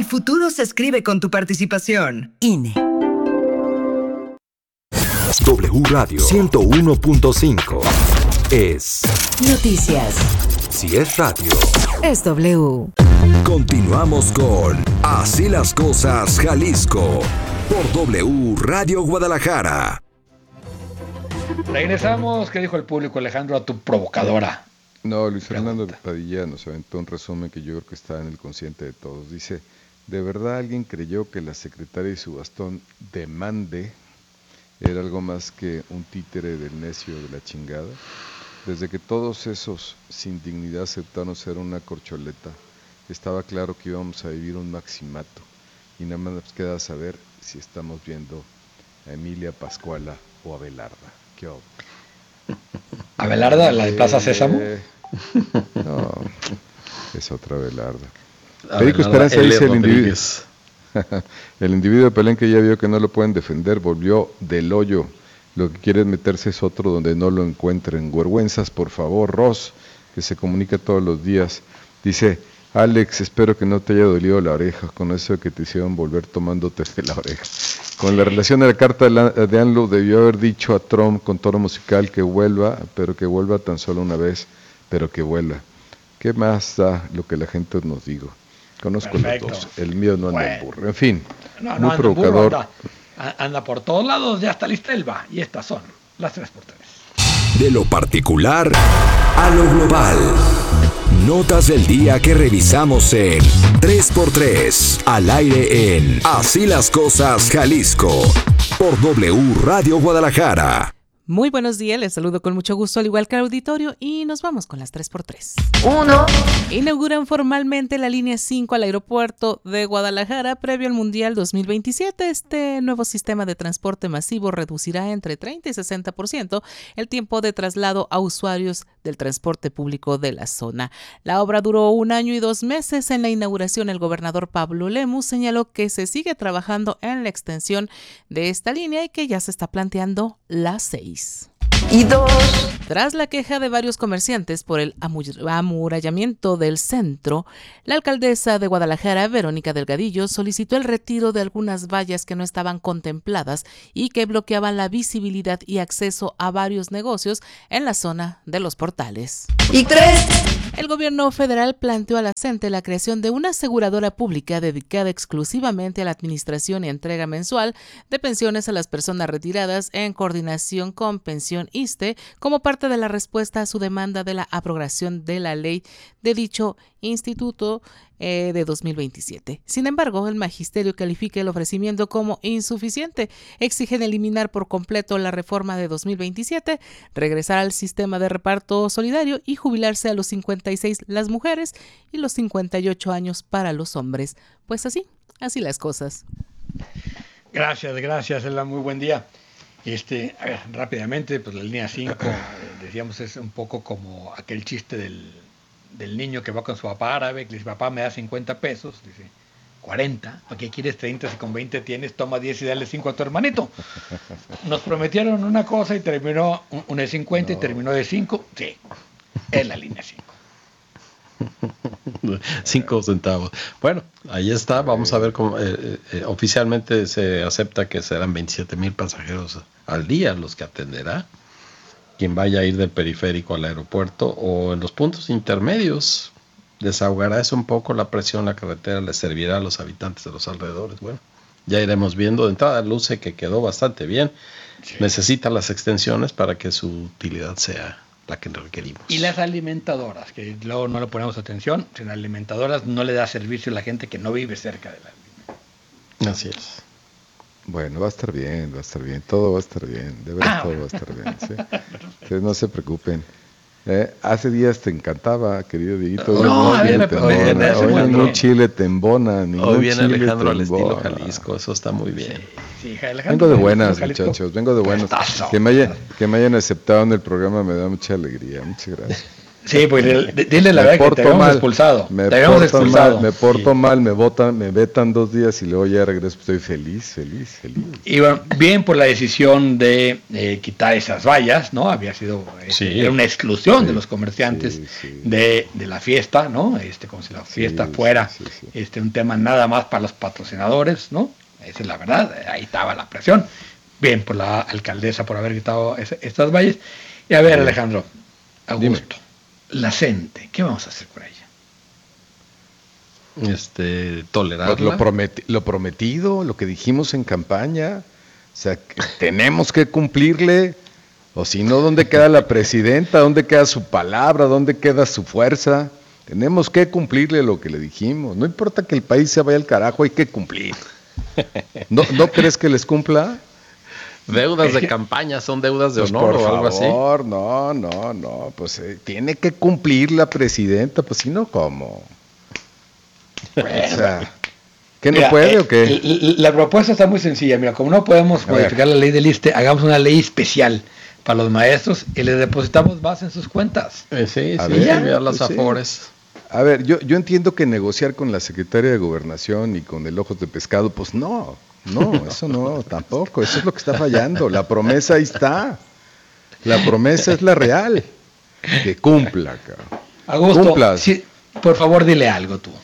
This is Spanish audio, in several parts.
futuro se escribe con tu participación. INE. W Radio 101.5 es Noticias. Si es radio, es W. Continuamos con Así las Cosas Jalisco por W Radio Guadalajara. Regresamos. ¿Qué dijo el público, Alejandro, a tu provocadora? No, Luis Fernando Padilla nos aventó un resumen que yo creo que está en el consciente de todos. Dice, ¿de verdad alguien creyó que la secretaria y su bastón demande era algo más que un títere del necio de la chingada? Desde que todos esos sin dignidad aceptaron ser una corcholeta, estaba claro que íbamos a vivir un maximato. Y nada más nos queda saber si estamos viendo a Emilia Pascuala o a Belarda. ¿Qué obvio? ¿Abelarda, la de Plaza Sésamo? No, es otra Abelarda. Perico Esperanza dice el individuo. El individuo de Palenque ya vio que no lo pueden defender, volvió del hoyo. Lo que quiere meterse es otro donde no lo encuentren. Vergüenzas, por favor, Ross, que se comunica todos los días. Dice, Alex, espero que no te haya dolido la oreja con eso de que te hicieron volver tomándote de la oreja. Con la relación de la carta de ANLO, debió haber dicho a Trump con tono musical que vuelva, pero que vuelva tan solo una vez, pero que vuela. ¿Qué más da lo que la gente nos diga? Conozco los dos, el mío no anda en burro. En fin, muy provocador. Burro, anda por todos lados, ya está lista Elba, y estas son las 3x3. De lo particular a lo global. Notas del día que revisamos en 3x3, al aire en Así las Cosas Jalisco, por W Radio Guadalajara. Muy buenos días, les saludo con mucho gusto al igual que al auditorio y nos vamos con las 3x3. 1. Inauguran formalmente la línea 5 al aeropuerto de Guadalajara previo al Mundial 2027. Este nuevo sistema de transporte masivo reducirá entre 30 y 60% el tiempo de traslado a usuarios del transporte público de la zona. La obra duró 1 año y 2 meses. En la inauguración, el gobernador Pablo Lemus señaló que se sigue trabajando en la extensión de esta línea y que ya se está planteando la 6. Y 2. Tras la queja de varios comerciantes por el amurallamiento del centro, la alcaldesa de Guadalajara, Verónica Delgadillo, solicitó el retiro de algunas vallas que no estaban contempladas y que bloqueaban la visibilidad y acceso a varios negocios en la zona de los portales. Y 3. El gobierno federal planteó a la CENTE la creación de una aseguradora pública dedicada exclusivamente a la administración y entrega mensual de pensiones a las personas retiradas en coordinación con Pensión ISSSTE como parte de la respuesta a su demanda de la aprobación de la ley de dicho instituto de 2027. Sin embargo, el magisterio califica el ofrecimiento como insuficiente. Exigen eliminar por completo la reforma de 2027, regresar al sistema de reparto solidario y jubilarse a los 56 las mujeres y los 58 años para los hombres. Pues así las cosas. Gracias, Ela, muy buen día. A ver, rápidamente, pues la línea 5, decíamos, es un poco como aquel chiste del niño que va con su papá árabe, que le dice, papá, me da 50 pesos, dice, 40, ¿para qué quieres 30 si con 20 tienes? Toma 10 y dale 5 a tu hermanito. Nos prometieron una cosa y terminó una de 50 y terminó de 5, sí, es la línea 5. 5 centavos. Bueno, ahí está, vamos a ver cómo oficialmente se acepta que serán 27,000 pasajeros al día los que atenderá quien vaya a ir del periférico al aeropuerto o en los puntos intermedios. Desahogará eso un poco la presión, la carretera le servirá a los habitantes de los alrededores. Bueno, ya iremos viendo. De entrada luce que quedó bastante bien. Sí. Necesita las extensiones para que su utilidad sea la que requerimos. Y las alimentadoras, que luego no le ponemos atención, sin alimentadoras no le da servicio a la gente que no vive cerca de la línea. Así es. Bueno, va a estar bien, todo va a estar bien, de verdad todo va a estar bien, ¿sí? Ustedes no se preocupen. Hace días te encantaba, querido Dieguito. Hoy ningún chile te embona. Hoy viene Alejandro al estilo Jalisco, eso está muy bien. Sí, vengo de buenas, muchachos, vengo de buenas. Que me hayan aceptado en el programa me da mucha alegría, muchas gracias. Sí, pues dile la verdad que te habíamos expulsado. Me porto mal, me votan, me vetan 2 días y luego ya regreso. Estoy feliz. Y bueno, bien por la decisión de quitar esas vallas, ¿no? Había sido era una exclusión de los comerciantes de la fiesta, ¿no? Como si la fiesta fuera un tema nada más para los patrocinadores, ¿no? Esa es la verdad, ahí estaba la presión. Bien por la alcaldesa por haber quitado estas vallas. Y a ver, Alejandro, Augusto, la CENTE, ¿qué vamos a hacer con ella? Tolerarla. Pues lo prometido, lo que dijimos en campaña, o sea, tenemos que cumplirle, o si no, ¿dónde queda la presidenta? ¿Dónde queda su palabra? ¿Dónde queda su fuerza? Tenemos que cumplirle lo que le dijimos. No importa que el país se vaya al carajo, hay que cumplir. ¿No crees que les cumpla? Deudas de campaña son deudas de honor o algo así. Por favor, no, pues tiene que cumplir la presidenta, pues si no, ¿cómo? Bueno, o sea, ¿qué no puede o qué? La propuesta está muy sencilla, mira, como no podemos modificar la ley del ISSSTE, hagamos una ley especial para los maestros y les depositamos más en sus cuentas. Enviar las afores. A ver, yo entiendo que negociar con la secretaria de Gobernación y con el Ojos de Pescado, pues no, eso no, tampoco, eso es lo que está fallando. La promesa ahí está. La promesa es la real. Que cumpla, cabrón. Augusto, sí, por favor dile algo tú.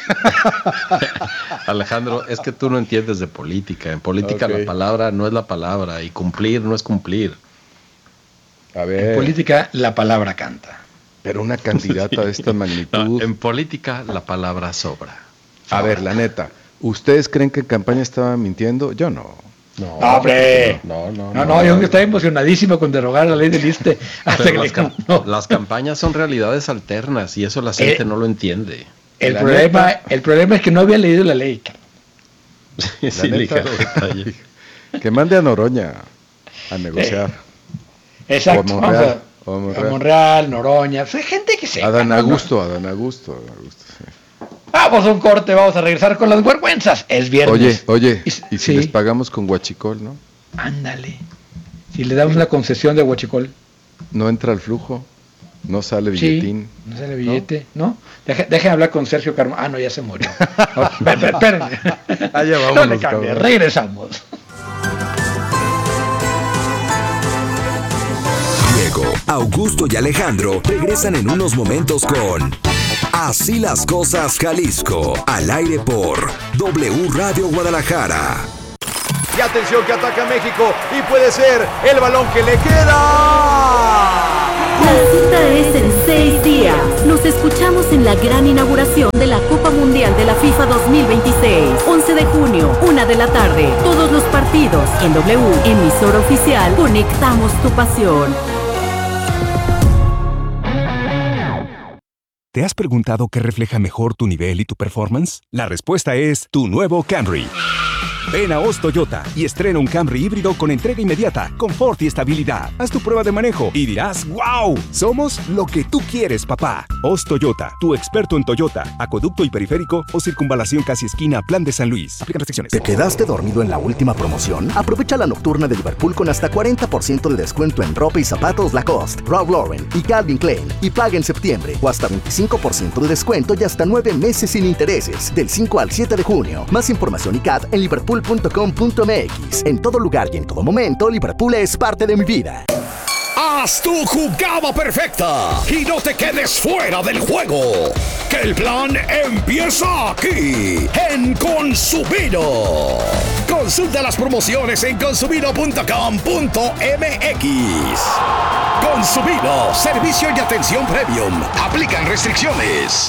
Alejandro, es que tú no entiendes de política. En política la palabra no es la palabra y cumplir no es cumplir. A ver. En política la palabra canta. Pero una candidata de esta magnitud. No, en política la palabra sobra. A ver, la neta, ¿ustedes creen que en campaña estaba mintiendo? Yo no. No, hombre. No, yo estoy emocionadísimo con derogar la ley del ISSSTE. Las campañas son realidades alternas y eso la gente no lo entiende. El problema es que no había leído la ley. Sí, ligero detalle. Que mande a Noroña a negociar. Exacto. A Monreal, Noroña, hay gente que se... Adán Augusto, sí. Vamos a un corte, vamos a regresar con las vergüenzas. Es viernes. Oye, y si les pagamos con huachicol, ¿no? Ándale. Si le damos una concesión de huachicol. No entra al flujo, no sale billetín. Sí, no sale billete, ¿no? Dejen hablar con Sergio Carmona. Ah, no, ya se murió. Espérenme. Allá vamos. No le cambie, regresamos. Diego, Augusto y Alejandro regresan en unos momentos con Así las Cosas Jalisco, al aire por W Radio Guadalajara. Y atención que ataca México y puede ser el balón que le queda. La cita es en 6 días. Nos escuchamos en la gran inauguración de la Copa Mundial de la FIFA 2026. 11 de junio, 1 de la tarde. Todos los partidos en W, emisora oficial. Conectamos tu pasión. ¿Te has preguntado qué refleja mejor tu nivel y tu performance? La respuesta es tu nuevo Camry. Ven a Oz Toyota y estrena un Camry híbrido con entrega inmediata, confort y estabilidad. Haz tu prueba de manejo y dirás, ¡wow! Somos lo que tú quieres, papá. Oz Toyota, tu experto en Toyota, acueducto y periférico o circunvalación casi esquina, Plan de San Luis. Aplican restricciones. ¿Te quedaste dormido en la última promoción? Aprovecha la nocturna de Liverpool con hasta 40% de descuento en ropa y zapatos Lacoste, Ralph Lauren y Calvin Klein y paga en septiembre o hasta 25% de descuento y hasta 9 meses sin intereses del 5 al 7 de junio. Más información y CAT en liverpool.com.mx. En todo lugar y en todo momento, Liverpool es parte de mi vida. Haz tu jugada perfecta y no te quedes fuera del juego. Que el plan empieza aquí, en Consumino. Consulta las promociones en consumino.com.mx. Consumino, servicio y atención premium. Aplican restricciones.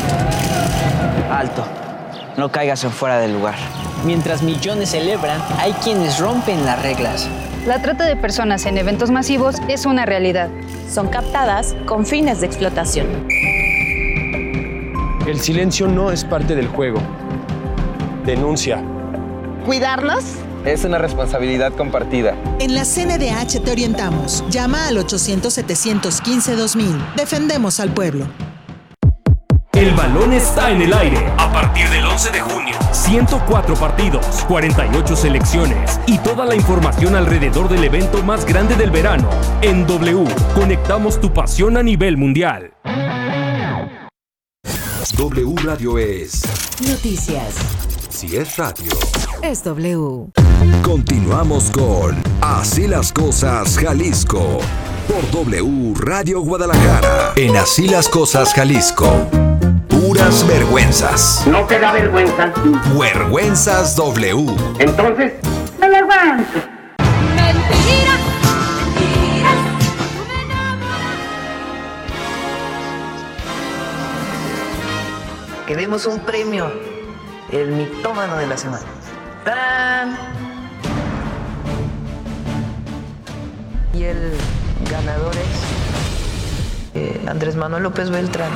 Alto, no caigas en fuera del lugar. Mientras millones celebran, hay quienes rompen las reglas. La trata de personas en eventos masivos es una realidad. Son captadas con fines de explotación. El silencio no es parte del juego. Denuncia. ¿Cuidarnos? Es una responsabilidad compartida. En la CNDH te orientamos. Llama al 800-715-2000. Defendemos al pueblo. El balón está en el aire. A partir del 11 de junio. 104 partidos, 48 selecciones y toda la información alrededor del evento más grande del verano. En W, conectamos tu pasión a nivel mundial. W Radio es noticias. Si es radio, es W. Continuamos con Así las Cosas Jalisco por W Radio Guadalajara. En Así las Cosas Jalisco, puras vergüenzas. ¿No te da vergüenza? Vergüenzas W. Entonces, me vergüenza. Mentiras, mentiras. Queremos un premio, el mitómano de la semana. ¡Tarán! Y el ganador es Andrés Manuel López Beltrán.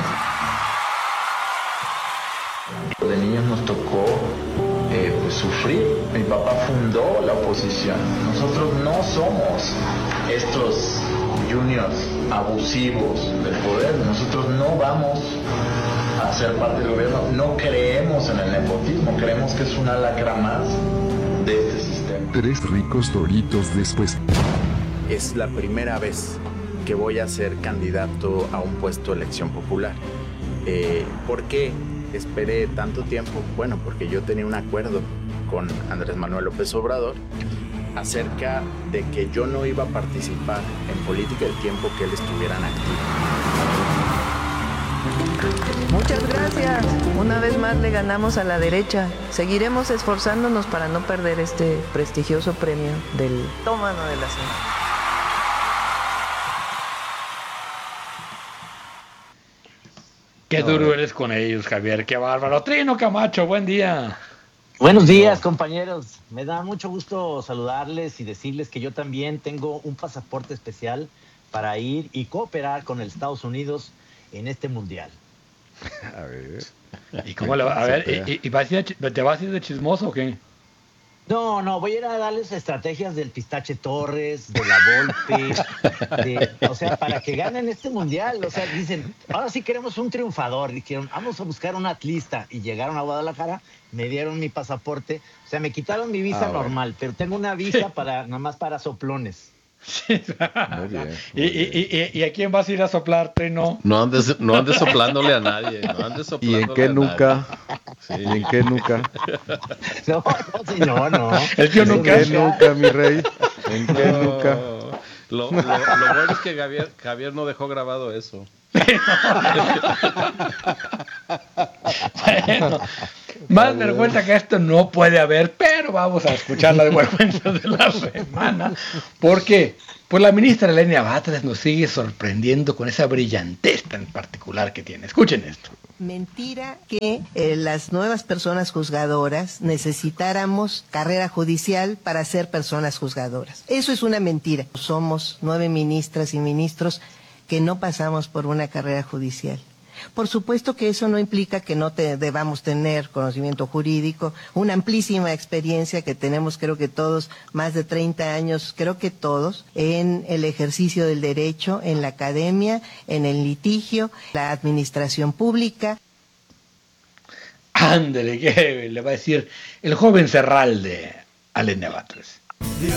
De niños nos tocó pues sufrir. Mi papá fundó la oposición. Nosotros no somos estos juniors abusivos del poder. Nosotros no vamos a ser parte del gobierno. No creemos en el nepotismo. Creemos que es una lacra más de este sistema. 3 ricos doritos después. Es la primera vez que voy a ser candidato a un puesto de elección popular. ¿Por qué esperé tanto tiempo? Bueno, porque yo tenía un acuerdo con Andrés Manuel López Obrador acerca de que yo no iba a participar en política el tiempo que él estuviera en activo. Muchas gracias. Una vez más le ganamos a la derecha. Seguiremos esforzándonos para no perder este prestigioso premio del mitómano de la semana. Qué duro eres con ellos, Javier, qué bárbaro. Trino Camacho, buen día. Buenos días, compañeros. Me da mucho gusto saludarles y decirles que yo también tengo un pasaporte especial para ir y cooperar con el Estados Unidos en este mundial. A ver. ¿Y cómo le va? A ver, ¿te vas a ir de chismoso o qué? No, voy a ir a darles estrategias del Pistache Torres, de la Volpe, o sea, para que ganen este mundial. O sea, dicen, ahora sí queremos un triunfador. Dijeron, vamos a buscar un atlista. Y llegaron a Guadalajara, me dieron mi pasaporte. O sea, me quitaron mi visa normal, pero tengo una visa nada más para soplones. Muy bien. ¿Y a quién vas a ir a soplar, Trino? No andes soplándole a nadie. ¿Y en qué nuca? Sí. ¿Y en qué nuca? No, señor, no. El tío nuca. ¿En qué nuca, mi rey? ¿En qué nuca? Lo bueno es que Javier no dejó grabado eso. Bueno, más vergüenza que esto no puede haber, pero vamos a escuchar las vergüenzas de la semana. ¿Por qué? Pues la ministra Lenia Batres nos sigue sorprendiendo con esa brillantez tan particular que tiene. Escuchen esto. Mentira que las nuevas personas juzgadoras necesitáramos carrera judicial para ser personas juzgadoras. Eso es una mentira. Somos 9 ministras y ministros que no pasamos por una carrera judicial. Por supuesto que eso no implica que no debamos tener conocimiento jurídico, una amplísima experiencia que tenemos, creo que todos, más de 30 años, creo que todos, en el ejercicio del derecho, en la academia, en el litigio, la administración pública. Ándele, que le va a decir el joven Serralde a Lenia Batres.